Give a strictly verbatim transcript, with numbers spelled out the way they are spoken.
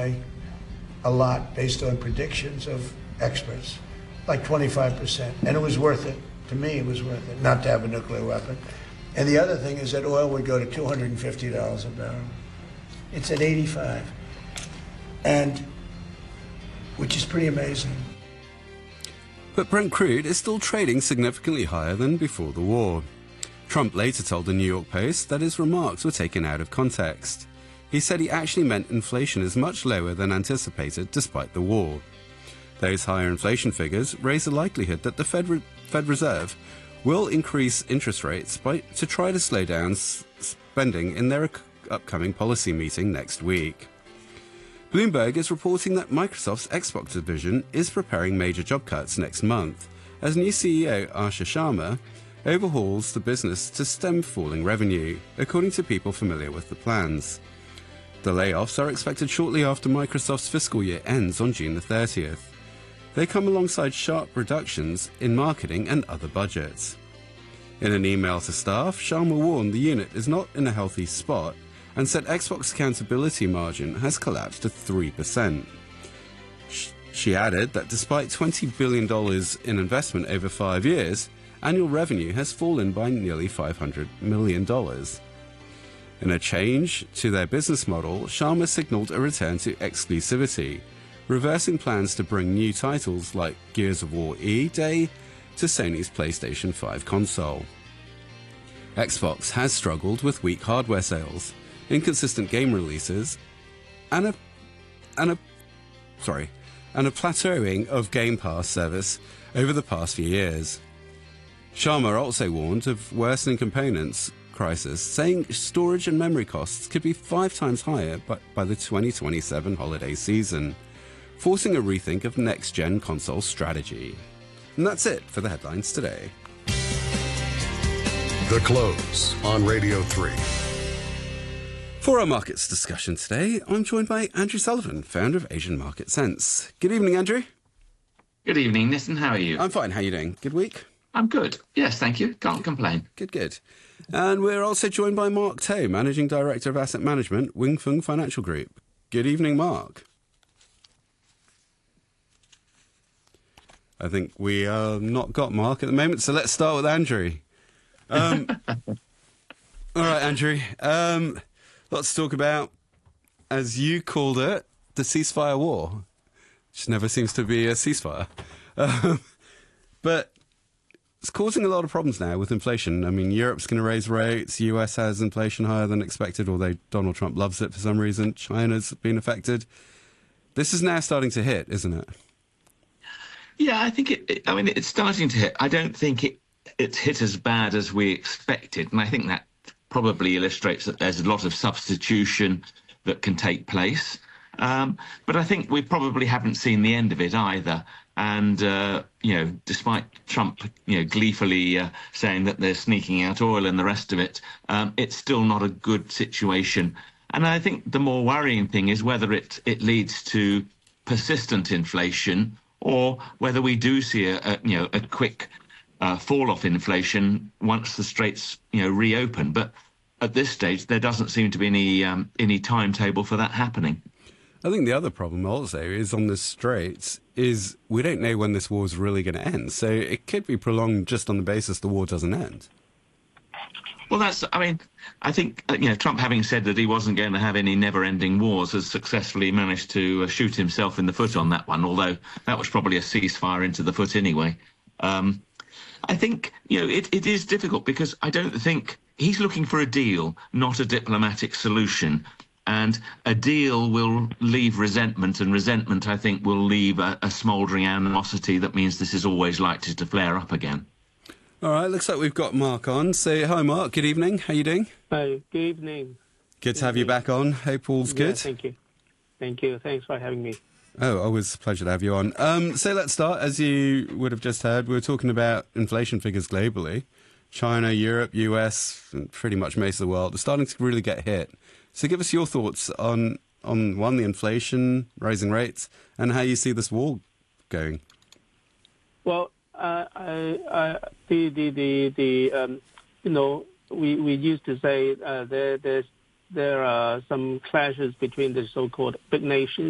by a lot based on predictions of experts, like twenty-five percent. And it was worth it. To me, it was worth it not to have a nuclear weapon. And the other thing is that oil would go to two hundred fifty dollars a barrel. It's at eighty-five, and which is pretty amazing. But Brent crude is still trading significantly higher than before the war. Trump later told the New York Post that his remarks were taken out of context. He said he actually meant inflation is much lower than anticipated despite the war. Those higher inflation figures raise the likelihood that the Fed, Re- Fed Reserve will increase interest rates by, to try to slow down s- spending in their upcoming policy meeting next week. Bloomberg is reporting that Microsoft's Xbox division is preparing major job cuts next month, as new C E O Asha Sharma overhauls the business to stem falling revenue, according to people familiar with the plans. The layoffs are expected shortly after Microsoft's fiscal year ends on June the thirtieth. They come alongside sharp reductions in marketing and other budgets. In an email to staff, Sharma warned the unit is not in a healthy spot and said Xbox accountability margin has collapsed to three percent. She added that despite twenty billion dollars in investment over five years, annual revenue has fallen by nearly five hundred million dollars. In a change to their business model, Sharma signaled a return to exclusivity, reversing plans to bring new titles like Gears of War E Day to Sony's PlayStation five console. Xbox has struggled with weak hardware sales, inconsistent game releases, and a and a sorry, and a plateauing of Game Pass service over the past few years. Sharma also warned of worsening components crisis, saying storage and memory costs could be five times higher by, by the twenty twenty-seven holiday season, forcing a rethink of next-gen console strategy. And that's it for the headlines today. The Close on Radio three. For our markets discussion today, I'm joined by Andrew Sullivan, founder of Asian Market Sense. Good evening, Andrew. Good evening, Nitin. How are you? I'm fine. How are you doing? Good week? I'm good. Yes, thank you. Can't complain. Good, good. And we're also joined by Mark Toe, Managing Director of Asset Management, Wing Fung Financial Group. Good evening, Mark. I think we are not got Mark at the moment, so let's start with Andrew. Um, all right, Andrew. Um, Lots to talk about, as you called it, the ceasefire war, which never seems to be a ceasefire. Um, but it's causing a lot of problems now with inflation. I mean, Europe's going to raise rates. U S has inflation higher than expected, although Donald Trump loves it for some reason. China's been affected. This is now starting to hit, isn't it? Yeah, I think it, it I mean, it's starting to hit. I don't think it it's hit as bad as we expected. And I think that probably illustrates that there's a lot of substitution that can take place. Um, but I think we probably haven't seen the end of it either. And, uh, you know, despite Trump, you know, gleefully uh, saying that they're sneaking out oil and the rest of it, um, it's still not a good situation. And I think the more worrying thing is whether it, it leads to persistent inflation or whether we do see a, a you know, a quick Uh, fall off inflation once the straits, you know, reopen. But at this stage, there doesn't seem to be any um, any timetable for that happening. I think the other problem also is on the straits is we don't know when this war is really going to end. So it could be prolonged just on the basis the war doesn't end. Well, that's, I mean, I think, you know, Trump having said that he wasn't going to have any never-ending wars has successfully managed to uh, shoot himself in the foot on that one, although that was probably a ceasefire into the foot anyway. Um, I think, you know, it, it is difficult because I don't think he's looking for a deal, not a diplomatic solution. And a deal will leave resentment, and resentment, I think, will leave a, a smouldering animosity that means this is always likely to flare up again. All right, looks like we've got Mark on. So, hi, Mark. Good evening. How you doing? Hi, good evening. Good to have you back on. Hope all's good. Yeah, thank you. Thank you. Thanks for having me. Oh, always a pleasure to have you on. Um, so let's start. As you would have just heard, we were talking about inflation figures globally. China, Europe, U S, and pretty much most of the world are starting to really get hit. So give us your thoughts on, on one, the inflation, rising rates, and how you see this war going. Well, uh, I, I, the, the, the, the um, you know, we, we used to say uh, there, there's, there are some clashes between the so-called big nations